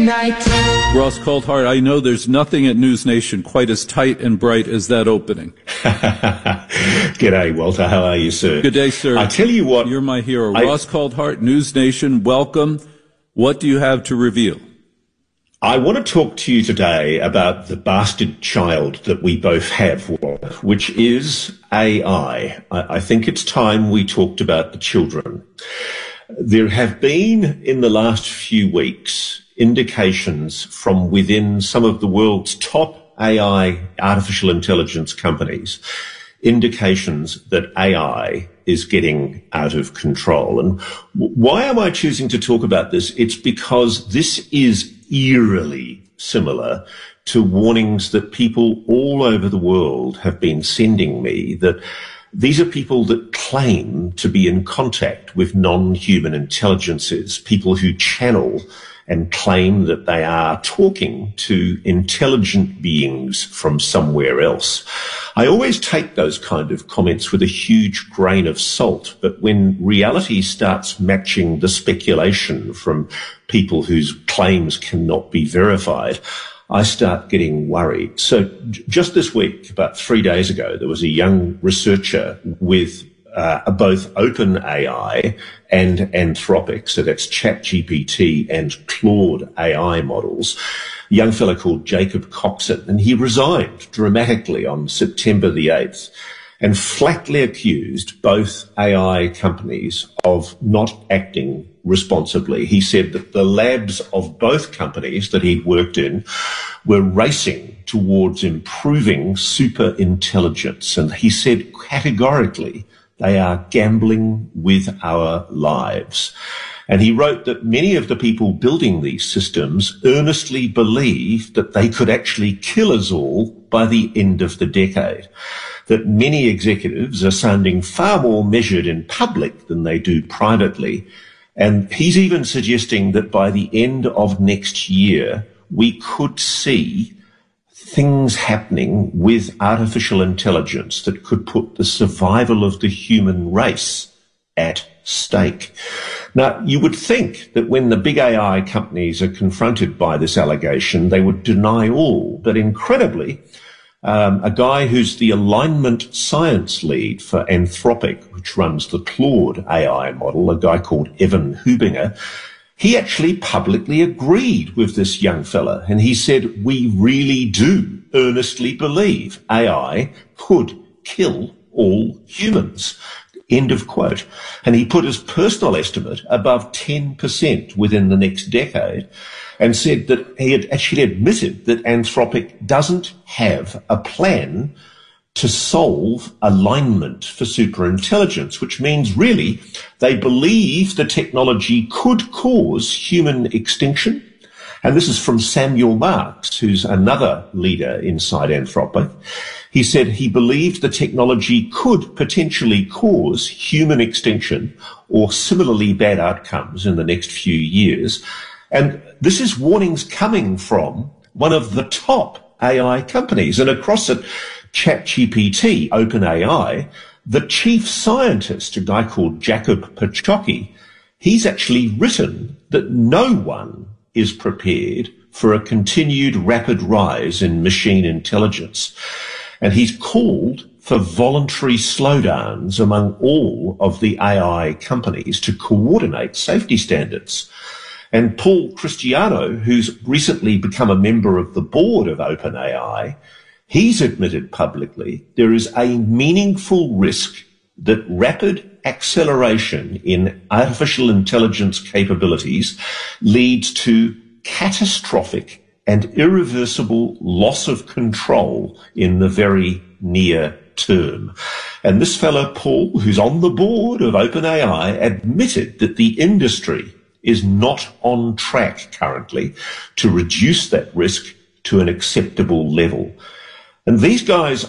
midnight. Ross Coulthart, I know there's nothing at News Nation quite as tight and bright as that opening. G'day, Walter. How are you, sir? Good day, sir. I tell you what. You're my hero. Ross Coulthart, News Nation, welcome. What do you have to reveal? I want to talk to you today about the bastard child that we both have, Walter, which is AI. I think it's time we talked about the children. There have been, in the last few weeks, indications from within some of the world's top AI, artificial intelligence companies, indications that AI is getting out of control. And why am I choosing to talk about this? It's because this is eerily similar to warnings that people all over the world have been sending me, that these are people that claim to be in contact with non-human intelligences, people who channel and claim that they are talking to intelligent beings from somewhere else. I always take those kind of comments with a huge grain of salt, but when reality starts matching the speculation from people whose claims cannot be verified, I start getting worried. So just this week, about 3 days ago, there was a young researcher with both OpenAI and Anthropic, so that's ChatGPT and Claude AI models, a young fellow called Jacob Coxon, and he resigned dramatically on September the 8th and flatly accused both AI companies of not acting responsibly. He said that the labs of both companies that he'd worked in were racing towards improving super intelligence, and he said categorically they are gambling with our lives. And he wrote that many of the people building these systems earnestly believe that they could actually kill us all by the end of the decade, that many executives are sounding far more measured in public than they do privately. And he's even suggesting that by the end of next year, we could see things happening with artificial intelligence that could put the survival of the human race at stake. Now, you would think that when the big AI companies are confronted by this allegation, they would deny all. But incredibly, a guy who's the alignment science lead for Anthropic, which runs the Claude AI model, a guy called Evan Hubinger, he actually publicly agreed with this young fella. And he said, we really do earnestly believe AI could kill all humans. End of quote. And he put his personal estimate above 10% within the next decade and said that he had actually admitted that Anthropic doesn't have a plan to solve alignment for superintelligence, which means really they believe the technology could cause human extinction. And this is from Samuel Marks, who's another leader inside Anthropic. He said he believed the technology could potentially cause human extinction or similarly bad outcomes in the next few years. And this is warnings coming from one of the top AI companies. And across it, ChatGPT, OpenAI, the chief scientist, a guy called Jacob Pachocki, he's actually written that no one is prepared for a continued rapid rise in machine intelligence. And he's called for voluntary slowdowns among all of the AI companies to coordinate safety standards. And Paul Christiano, who's recently become a member of the board of OpenAI, he's admitted publicly there is a meaningful risk that rapid acceleration in artificial intelligence capabilities leads to catastrophic and irreversible loss of control in the very near term. And this fellow, Paul, who's on the board of OpenAI, admitted that the industry is not on track currently to reduce that risk to an acceptable level. And these guys